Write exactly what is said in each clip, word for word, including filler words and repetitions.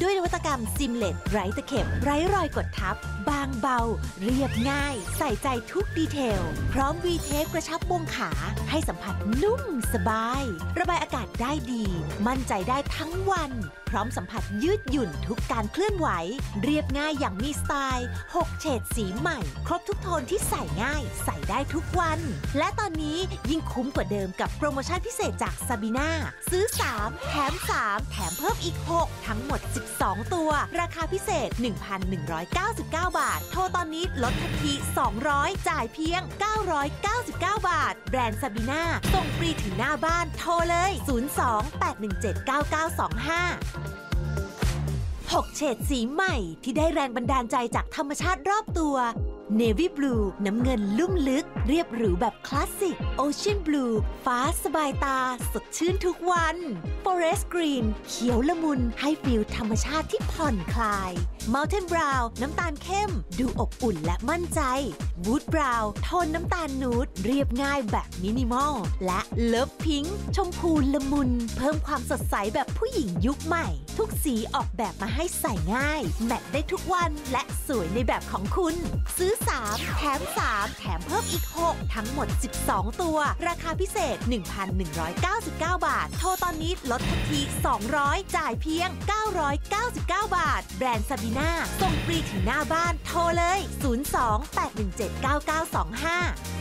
ด้วยนวัตกรรมซิมเลตไร้ตะเข็บไร้รอยกดทับบางเบาเรียบง่ายใส่ใจทุกดีเทลพร้อมวีเทปกระชับวงขาให้สัมผัสนุ่มสบายระบายอากาศได้ดีมั่นใจได้ทั้งวันพร้อมสัมผัสยืดหยุ่นทุกการเคลื่อนไหวเรียบง่ายอย่างมีสไตล์หกเฉดสีใหม่ครบทุกโทนที่ใส่ง่ายใส่ได้ทุกวันและตอนนี้ยิ่งคุ้มกว่าเดิมกับโปรโมชั่นพิเศษจากซาบีน่าซื้อสามแถมสามแถมเพิ่มอีกหกทั้งหมดสิบสองตัวราคาพิเศษ หนึ่งพันหนึ่งร้อยเก้าสิบเก้า บาทโทรตอนนี้ลดทันทีสองร้อยจ่ายเพียงเก้าร้อยเก้าสิบเก้า บาทแบรนด์ซาบีน่าส่งฟรีถึงหน้าบ้านโทรเลยศูนย์ สอง แปด หนึ่ง เจ็ด เก้า เก้า สอง ห้าหกเฉดสีใหม่ที่ได้แรงบันดาลใจจากธรรมชาติรอบตัว Navy Blue น้ำเงินลุ่มลึกเรียบหรูแบบคลาสสิก Ocean Blue ฟ้าสบายตาสดชื่นทุกวัน Forest Green เขียวละมุนให้ฟีลธรรมชาติที่ผ่อนคลาย Mountain Brown น้ำตาลเข้มดูอบอุ่นและมั่นใจ Wood Brown โทนน้ำตาลนูดเรียบง่ายแบบมินิมอลและ Love Pink ชมพูละมุนเพิ่มความสดใสแบบผู้หญิงยุคใหม่ทุกสีออกแบบมาให้ใส่ง่ายแมทได้ทุกวันและสวยในแบบของคุณซื้อสามแถมสามแถมเพิ่มอีกหกทั้งหมดสิบสองตัวราคาพิเศษ หนึ่งพันหนึ่งร้อยเก้าสิบเก้า บาทโทรตอนนี้ลดทันทีสองร้อยจ่ายเพียงเก้าร้อยเก้าสิบเก้า บาทแบรนด์ซาบีน่าส่งฟรีถึงหน้าบ้านโทรเลยศูนย์ สอง แปด หนึ่ง เจ็ด เก้า เก้า สอง ห้า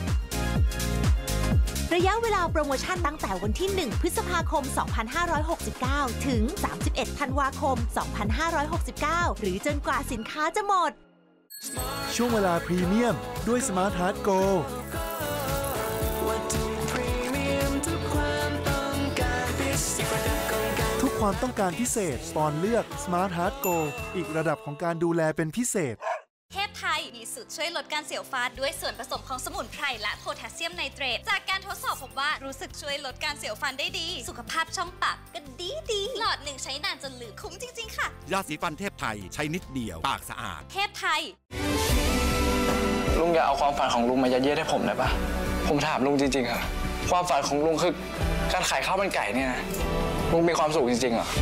ระยะเวลาโปรโมชั่นตั้งแต่วันที่หนึ่งพฤษภาคมสองพันห้าร้อยหกสิบเก้าถึงสามสิบเอ็ดธันวาคมสองพันห้าร้อยหกสิบเก้าหรือจนกว่าสินค้าจะหมดช่วงเวลาพรีเมียมด้วย Smart Heart Go ทุกความต้องการพิเศษปอนเลือก Smart Heart Go อีกระดับของการดูแลเป็นพิเศษเทพไทยมีสูตรช่วยลดการเสียวฟันด้วยส่วนผสมของสมุนไพรและโพแทสเซียมไนเตรตจากการทดสอบพบว่ารู้สึกช่วยลดการเสียวฟันได้ดีสุขภาพช่องปากก็ดีดีหลอดหนึ่งใช้นานจนลืมคุ้มจริงๆค่ะยาสีฟันเทพไทยใช้นิดเดียวปากสะอาดเทพไทยลุงอย่าเอาความฝันของลุงมายัดเยียดให้ผมได้ปะผมถามลุงจริงๆอะความฝันของลุงคือการขายข้าวมันไก่เนี่ยนะลุงมีความสุขจริงๆเหรอ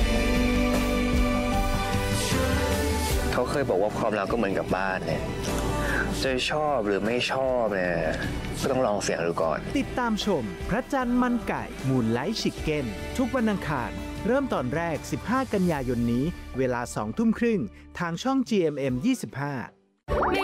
เขาเคยบอกว่าความรักก็เหมือนกับบ้านเนี่ยจะชอบหรือไม่ชอบเนี่ยก็ต้องลองเสี่ยงดูก่อนติดตามชมพระจันทร์มันไก่มูนไลท์ชิคเก้นทุกวันอังคารเริ่มตอนแรกสิบห้ากันยายนนี้เวลาสองทุ่มครึ่งทางช่อง จี เอ็ม เอ็ม ยี่สิบห้า